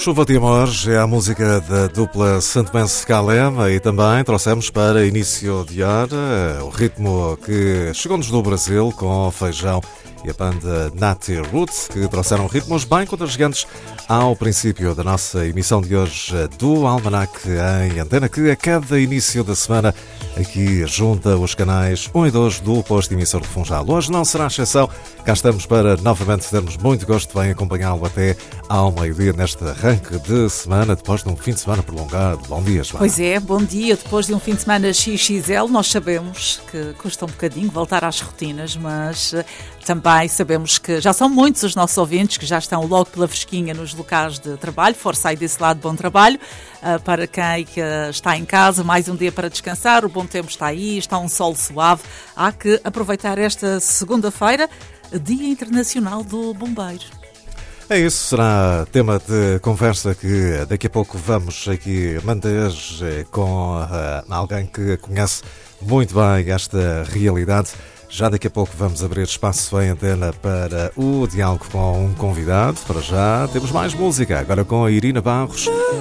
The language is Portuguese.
Chuva de Amores é a música da dupla Santomense Calema e também trouxemos para início de hora o ritmo que chegou-nos do Brasil com Feijão e a banda Nati Roots, que trouxeram ritmos bem contagiantes ao princípio da nossa emissão de hoje do Almanac em Antena, que a cada início da semana aqui junta os canais 1 e 2 do posto emissor de Funchal. Hoje não será exceção, cá estamos para novamente termos muito gosto de acompanhá-lo até ao meio-dia neste arranque de semana, depois de um fim de semana prolongado. Bom dia, Joana. Pois é, bom dia. Depois de um fim de semana XXL, nós sabemos que custa um bocadinho voltar às rotinas, mas também sabemos que já são muitos os nossos ouvintes que já estão logo pela fresquinha nos locais de trabalho. Força aí desse lado, bom trabalho. Para quem está em casa, mais um dia para descansar, o bom tempo está aí, está um sol suave. Há que aproveitar esta segunda-feira, Dia Internacional do Bombeiro. É isso, será tema de conversa que daqui a pouco vamos aqui manter com alguém que conhece muito bem esta realidade. Já daqui a pouco vamos abrir espaço em antena para o diálogo com um convidado. Para já temos mais música, agora com a Irina Barros.